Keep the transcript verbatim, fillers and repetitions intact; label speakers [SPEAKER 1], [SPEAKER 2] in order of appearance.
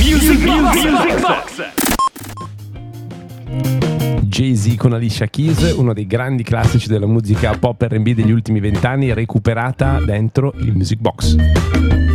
[SPEAKER 1] Music Box.
[SPEAKER 2] Jay-Z con Alicia Keys, uno dei grandi classici della musica pop R and B degli ultimi vent'anni, recuperata dentro il Music Box.